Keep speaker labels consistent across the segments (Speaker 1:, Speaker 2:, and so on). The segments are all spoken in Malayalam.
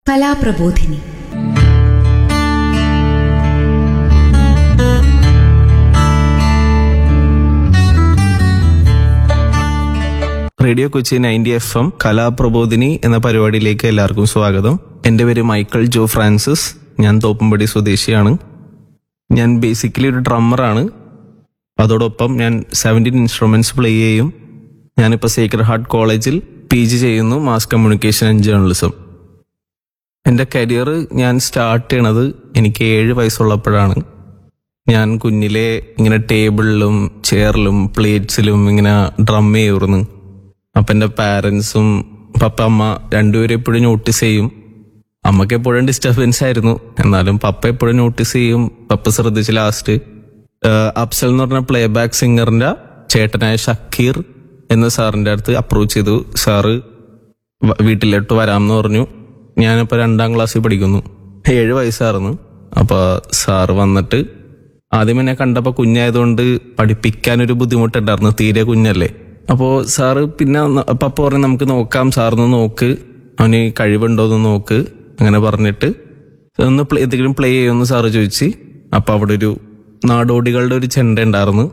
Speaker 1: കലാപ്രബോധിനി.
Speaker 2: റേഡിയോ കൊച്ചി 90 FM കലാപ്രബോധിനി എന്ന പരിപാടിയിലേക്ക് എല്ലാവർക്കും സ്വാഗതം. എൻ്റെ പേര് മൈക്കിൾ ജോ ഫ്രാൻസിസ്. ഞാൻ തോപ്പുംപടി സ്വദേശിയാണ്. ഞാൻ ബേസിക്കലി ഒരു ഡ്രമ്മറാണ്. അതോടൊപ്പം ഞാൻ 17 ഇൻസ്ട്രുമെന്റ്സ് പ്ലേ ചെയ്യും. ഞാനിപ്പോൾ സേക്രഡ് ഹാർട്ട് കോളേജിൽ PG ചെയ്യുന്നു, മാസ് കമ്മ്യൂണിക്കേഷൻ ആൻഡ് ജേർണലിസം. എൻ്റെ കരിയർ ഞാൻ സ്റ്റാർട്ട് ചെയ്യണത് എനിക്ക് 7 വയസ്സുള്ളപ്പോഴാണ്. ഞാൻ കുഞ്ഞിലെ ഇങ്ങനെ ടേബിളിലും ചെയറിലും പ്ലേറ്റ്സിലും ഇങ്ങനെ ഡ്രം ചെയ്യുന്നു. അപ്പം എൻ്റെ പാരൻസും പപ്പ അമ്മ രണ്ടുപേരും എപ്പോഴും നോട്ടീസ് ചെയ്യും. അമ്മക്ക് എപ്പോഴും ഡിസ്റ്റർബൻസ് ആയിരുന്നു, എന്നാലും പപ്പ എപ്പോഴും നോട്ടീസ് ചെയ്യും. പപ്പ ശ്രദ്ധിച്ച് ലാസ്റ്റ് അഫ്സൽ എന്ന് പറഞ്ഞ പ്ലേ ബാക്ക് സിംഗറിന്റെ ചേട്ടനായ ഷക്കീർ എന്ന സാറിന്റെ അടുത്ത് അപ്രോച്ച് ചെയ്തു. സാറ് വീട്ടിലോട്ട് വരാമെന്ന് പറഞ്ഞു. ഞാനിപ്പോൾ 2ാം ക്ലാസ്സിൽ പഠിക്കുന്നു. 7 വയസ്സായിരുന്നു. അപ്പൊ സാറ് വന്നിട്ട് ആദ്യം എന്നെ കണ്ടപ്പോൾ കുഞ്ഞായതുകൊണ്ട് പഠിപ്പിക്കാനൊരു ബുദ്ധിമുട്ടുണ്ടായിരുന്നു, തീരെ കുഞ്ഞല്ലേ. അപ്പോൾ സാറ് പിന്നെ പപ്പ പറഞ്ഞു നമുക്ക് നോക്കാം, സാറിന് നോക്ക്, അവന് കഴിവുണ്ടോന്ന് നോക്ക്, അങ്ങനെ പറഞ്ഞിട്ട് ഒന്ന് എന്തെങ്കിലും പ്ലേ ചെയ്യുമെന്ന് സാറ് ചോദിച്ച്. അപ്പം അവിടെ ഒരു നാടോടികളുടെ ഒരു ചെണ്ട ഉണ്ടായിരുന്നു.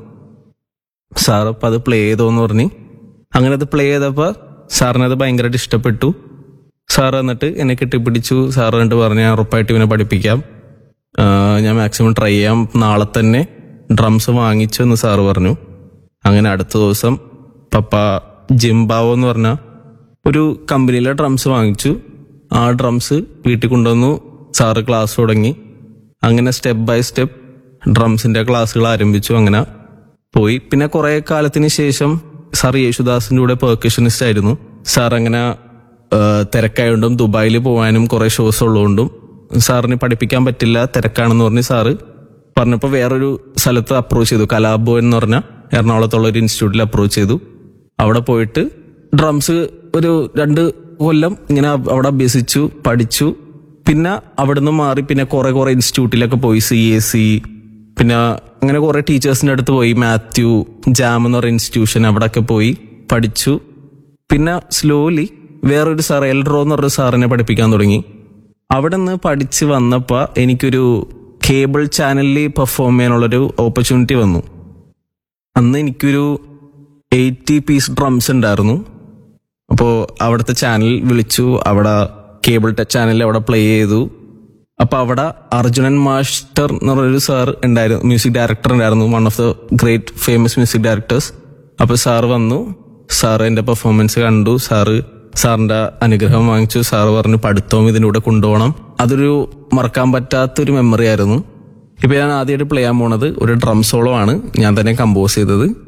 Speaker 2: സാറ് അപ്പം അത് പ്ലേ ചെയ്തോന്ന് പറഞ്ഞ് അങ്ങനെ അത് പ്ലേ ചെയ്തപ്പോൾ സാറിനത് ഭയങ്കരമായിട്ട് ഇഷ്ടപ്പെട്ടു. സാറ് എന്നിട്ട് എന്നെ കെട്ടിപ്പിടിച്ചു. സാറ് എന്നിട്ട് പറഞ്ഞു ഞാൻ ഉറപ്പായിട്ട് ഇവനെ പഠിപ്പിക്കാം, ഞാൻ മാക്സിമം ട്രൈ ചെയ്യാം, നാളെ തന്നെ ഡ്രംസ് വാങ്ങിച്ചു എന്ന് സാറ് പറഞ്ഞു. അങ്ങനെ അടുത്ത ദിവസം പപ്പ ജിംബാവോ എന്ന് പറഞ്ഞ ഒരു കമ്പനിയിലെ ഡ്രംസ് വാങ്ങിച്ചു. ആ ഡ്രംസ് വീട്ടിൽ കൊണ്ടുവന്നു. സാറ് ക്ലാസ് തുടങ്ങി. അങ്ങനെ സ്റ്റെപ്പ് ബൈ സ്റ്റെപ്പ് ഡ്രംസിന്റെ ക്ലാസ്സുകൾ ആരംഭിച്ചു. അങ്ങനെ പോയി. പിന്നെ കുറെ കാലത്തിന് ശേഷം സാർ യേശുദാസിന്റെ കൂടെ പെർക്കഷനിസ്റ്റ് ആയിരുന്നു. സാർ അങ്ങനെ തിരക്കായതുകൊണ്ടും ദുബായിൽ പോകാനും കുറെ ഷോസ് ഉള്ളതുകൊണ്ടും സാറിന് പഠിപ്പിക്കാൻ പറ്റില്ല, തിരക്കാണെന്ന് പറഞ്ഞ് സാറ് പറഞ്ഞപ്പോൾ വേറൊരു സ്ഥലത്ത് അപ്രോച്ച് ചെയ്തു. കലാഭവൻ എന്ന് പറഞ്ഞ എറണാകുളത്തുള്ള ഒരു ഇൻസ്റ്റിറ്റ്യൂട്ടിൽ അപ്രോച്ച് ചെയ്തു. അവിടെ പോയിട്ട് ഡ്രംസ് ഒരു 2 കൊല്ലം ഇങ്ങനെ അവിടെ അഭ്യസിച്ചു, പഠിച്ചു. പിന്നെ അവിടുന്ന് മാറി പിന്നെ കുറെ ഇൻസ്റ്റിറ്റ്യൂട്ടിലൊക്കെ പോയി, CAC, പിന്നെ അങ്ങനെ കുറെ ടീച്ചേഴ്സിന്റെ അടുത്ത് പോയി, മാത്യു, ജാം എന്ന് പറയുന്ന ഇൻസ്റ്റിറ്റ്യൂഷൻ, അവിടെയൊക്കെ പോയി പഠിച്ചു. പിന്നെ സ്ലോലി വേറൊരു സാർ എൽഡ്രോ എന്ന് പറഞ്ഞ സാറിനെ പഠിപ്പിക്കാൻ തുടങ്ങി. അവിടെ നിന്ന് പഠിച്ച് വന്നപ്പോൾ എനിക്കൊരു കേബിൾ ചാനലിൽ പെർഫോം ചെയ്യാനുള്ളൊരു ഓപ്പർച്യൂണിറ്റി വന്നു. അന്ന് എനിക്കൊരു 80 പീസ് ഡ്രംസ് ഉണ്ടായിരുന്നു. അപ്പോൾ അവിടുത്തെ ചാനൽ വിളിച്ചു. അവിടെ കേബിൾ ചാനലിൽ അവിടെ പ്ലേ ചെയ്തു. അപ്പൊ അവിടെ അർജുനൻ മാസ്റ്റർ എന്ന് പറഞ്ഞൊരു സാർ ഉണ്ടായിരുന്നു, മ്യൂസിക് ഡയറക്ടർ ഉണ്ടായിരുന്നു, one of the great famous music directors. അപ്പൊ സാർ വന്നു. സാറ് എന്റെ പെർഫോമൻസ് കണ്ടു. സാറിന്റെ അനുഗ്രഹം വാങ്ങിച്ചു. സാറ് പറഞ്ഞു പഠിത്തവും ഇതിൻ്റെ കൂടെ കൊണ്ടുപോകണം. അതൊരു മറക്കാൻ പറ്റാത്തൊരു മെമ്മറി ആയിരുന്നു. ഇപ്പൊ ഞാൻ ആദ്യമായിട്ട് പ്ലേ ചെയ്യാൻ പോണത് ഒരു ഡ്രം സോളോ ആണ്, ഞാൻ തന്നെ കമ്പോസ് ചെയ്തത്.